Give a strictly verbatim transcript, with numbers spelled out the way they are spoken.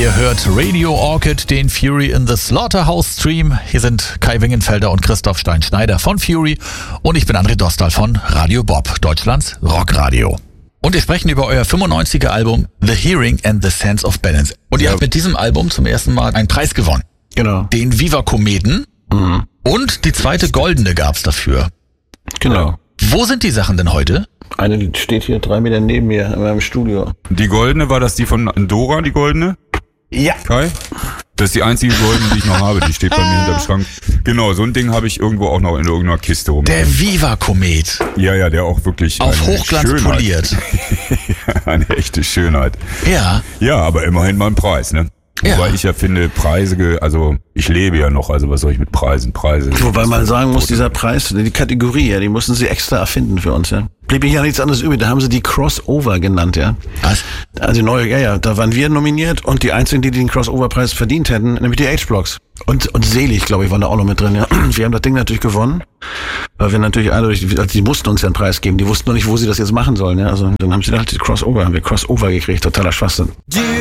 Ihr hört Radio Orchid, den Fury in the Slaughterhouse Stream. Hier sind Kai Wingenfelder und Christoph Stein-Schneider von Fury und ich bin André Dostal von Radio Bob, Deutschlands Rockradio. Und wir sprechen über euer fünfundneunziger Album The Hearing and the Sense of Balance. Und ihr ja. habt mit diesem Album zum ersten Mal einen Preis gewonnen. Genau. Den Viva Kometen. Mhm. Und die zweite goldene gab's dafür. Genau. Wo sind die Sachen denn heute? Eine steht hier drei Meter neben mir in meinem Studio. Die goldene, war das die von Dora, die goldene? Ja. Kai? Das ist die einzige goldene, die ich noch habe. Die steht bei mir hinterm Schrank. Genau, so ein Ding habe ich irgendwo auch noch in irgendeiner Kiste rum. Der Viva-Komet. Ja, ja, der auch wirklich auf Hochglanz Schönheit. Poliert. Eine echte Schönheit. Ja. Ja, aber immerhin mal ein Preis, ne? Ja. Wobei ich ja finde, Preise, also ich lebe ja noch, also was soll ich mit Preisen, Preise. Wobei man sagen muss, dieser Preis, die Kategorie, ja, die mussten sie extra erfinden für uns, ja. Blieb ja nichts anderes übrig, da haben sie die Crossover genannt, ja. Was? Also neue, ja, ja, da waren wir nominiert und die einzigen, die den Crossover-Preis verdient hätten, nämlich die H-Blocks. Und, und Selig, glaube ich, waren da auch noch mit drin, ja. Wir haben das Ding natürlich gewonnen, weil wir natürlich eindeutig, also die mussten uns ja einen Preis geben, die wussten noch nicht, wo sie das jetzt machen sollen, ja. Also dann haben sie halt die Crossover, haben wir Crossover gekriegt, totaler Schwachsinn.